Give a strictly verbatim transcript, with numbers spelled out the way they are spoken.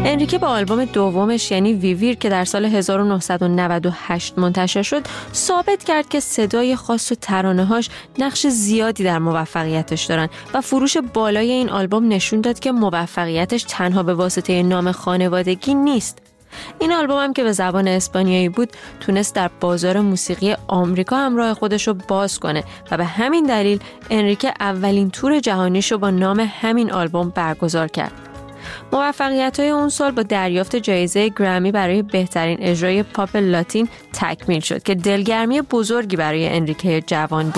انریکه با آلبوم دومش یعنی ویویر که در سال هزار و نهصد و نود و هشت منتشر شد ثابت کرد که صدای خاص و ترانه‌هاش نقش زیادی در موفقیتش دارن و فروش بالای این آلبوم نشون داد که موفقیتش تنها به واسطه نام خانوادگی نیست. این آلبوم هم که به زبان اسپانیایی بود تونست در بازار موسیقی آمریکا هم راه خودش رو باز کنه و به همین دلیل انریکه اولین تور جهانیش رو با نام همین آلبوم برگزار کرد. موفقیت‌های اون سال با دریافت جایزه گرمی برای بهترین اجرای پاپ لاتین تکمیل شد که دلگرمی بزرگی برای انریکه جوان بود.